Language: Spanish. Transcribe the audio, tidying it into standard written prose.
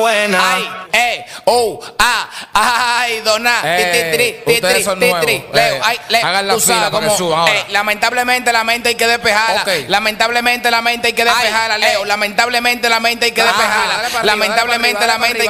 Buena. Ay, dona. Ustedes son nuevos. Hagan la fila para que suban ahora. Lamentablemente la mente hay que despejarla. Okay. Lamentablemente la mente hay que despejarla, Leo. Lamentablemente la mente hay que despejarla. Lamentablemente la mente hay